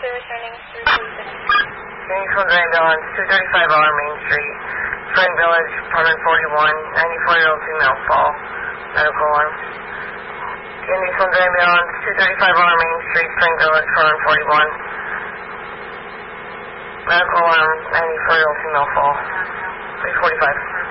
returning 346. Phoenix 1 ambulance, 235R Main Street, Spring Village, apartment 41, 94-year-old female fall, medical alarm. Phoenix 1 ambulance, 235R Main Street, Spring Village, apartment 41, medical alarm, 94-year-old female fall, 345.